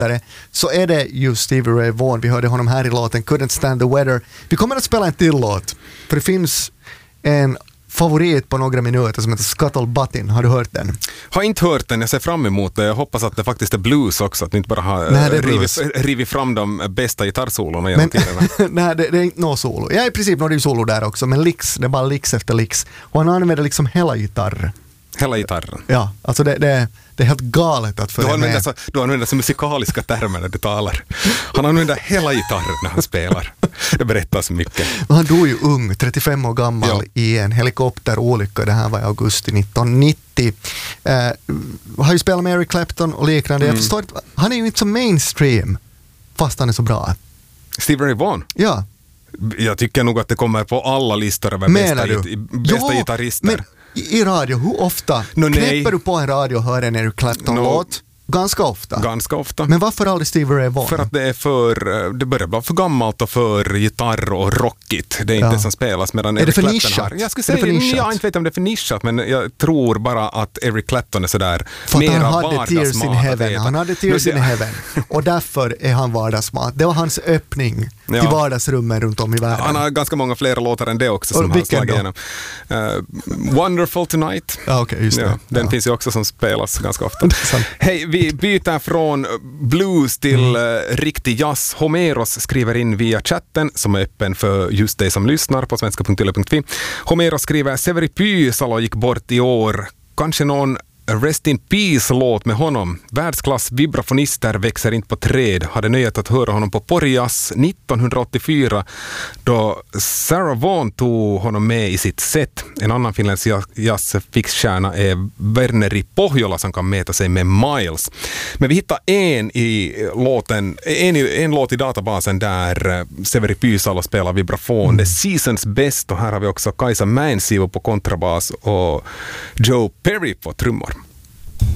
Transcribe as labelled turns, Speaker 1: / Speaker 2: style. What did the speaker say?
Speaker 1: så är det just Stevie Ray Vaughan. Vi hörde honom här i låten Couldn't Stand the Weather. Vi kommer att spela en till låt, för det finns en favorit på några minuter som heter Scuttlebuttin. Har du hört den?
Speaker 2: Har inte hört den, jag ser fram emot det. Jag hoppas att det faktiskt är blues också, att ni inte bara har rivit fram de bästa gitarrsolorna genom tiderna.
Speaker 1: Nej, det är inte något solo. Ja, i princip något solo där också, men licks, det är bara licks efter licks. Och han använder liksom hela gitarren.
Speaker 2: Hela gitarren?
Speaker 1: Ja, alltså det är helt galet att följa med.
Speaker 2: Du använder så musikaliska termer när du talar. Han använder hela gitarren när han spelar. Det berättar så mycket.
Speaker 1: Han dog ju ung, 35 år gammal i en helikopterolycka. Det här var i augusti 1990. Har ju spelat med Eric Clapton och liknande. Jag förstår att han är ju inte så mainstream fast han är så bra.
Speaker 2: Stevie Ray Vaughan?
Speaker 1: Ja.
Speaker 2: Jag tycker nog att det kommer på alla listor över bästa gitarrister.
Speaker 1: Men i radio, hur ofta knäpper du på en radio och hör en Eric Clapton-låt? Ganska ofta. Men varför aldrig Stevie Ray Vaughan?
Speaker 2: För att det börjar bli för gammalt och för gitarr och rockigt. Det är inte det som spelas medan Eric Clapton har. Jag skulle säga, jag inte vet om det är för nischat, men jag tror bara att Eric Clapton är sådär mera vardagsmat.
Speaker 1: Han hade Tears in Heaven. Och därför är han vardagsmat. Det var hans öppning till vardagsrummen runt om i världen.
Speaker 2: Han har ganska många fler låtar än det också som han slagit igenom. Wonderful Tonight.
Speaker 1: Just det.
Speaker 2: Den finns ju också som spelas ganska ofta. Hej, vi byter från blues till riktig jazz. Homeros skriver in via chatten som är öppen för just dig som lyssnar på svenska.yle.fi. Homeros skriver: Severi Pyysalo gick bort i år. Kanske någon Rest in Peace-låt med honom. Världsklass vibrafonister växer inte på träd. Hade nöjet att höra honom på Porjas 1984 då Sarah Vaughan tog honom med i sitt set. En annan finländsk jazzfixstjärna är Verneri Pohjola som kan mäta sig med Miles. Men vi hittar en låt i databasen där Severi Pyysalo spelar vibrafon. Det är Seasons Best, och här har vi också Kaisa Mäensivu på kontrabas och Joe Perry på trummor.